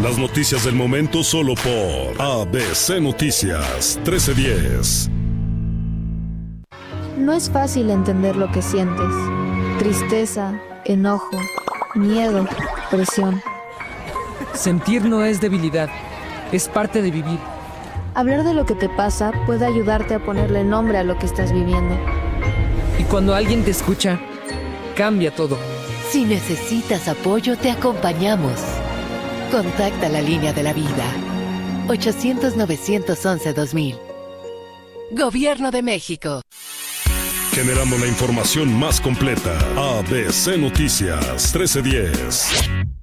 Las noticias del momento solo por ABC Noticias 1310. No es fácil entender lo que sientes. Tristeza, enojo, miedo, presión. Sentir no es debilidad, es parte de vivir. Hablar de lo que te pasa puede ayudarte a ponerle nombre a lo que estás viviendo. Y cuando alguien te escucha, cambia todo. Si necesitas apoyo, te acompañamos. Contacta la línea de la vida. 800-911-2000. Gobierno de México. Generando la información más completa. ABC Noticias 1310.